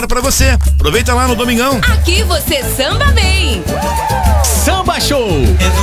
Pra você. Aproveita lá no Domingão. Aqui você samba bem. Samba Show.